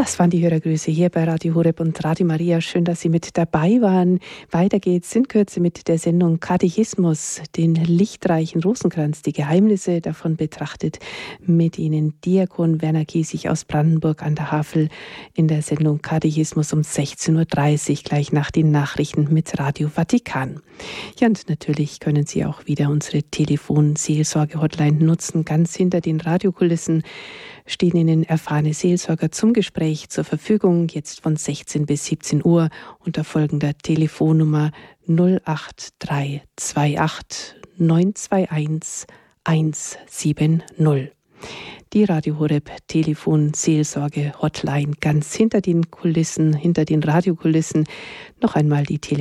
Das waren die Hörergrüße hier bei Radio Horeb und Radio Maria. Schön, dass Sie mit dabei waren. Weiter geht's in Kürze mit der Sendung Katechismus, den lichtreichen Rosenkranz, die Geheimnisse davon betrachtet. Mit Ihnen Diakon Werner Giesig aus Brandenburg an der Havel in der Sendung Katechismus um 16.30 Uhr, gleich nach den Nachrichten mit Radio Vatikan. Ja, und natürlich können Sie auch wieder unsere Telefon-Seelsorge-Hotline nutzen. Ganz hinter den Radiokulissen stehen Ihnen erfahrene Seelsorger zum Gespräch zur Verfügung, jetzt von 16 bis 17 Uhr unter folgender Telefonnummer 08328 921 170. Die Radio Horeb Telefon Seelsorge Hotline ganz hinter den Kulissen, hinter den Radiokulissen. Noch einmal die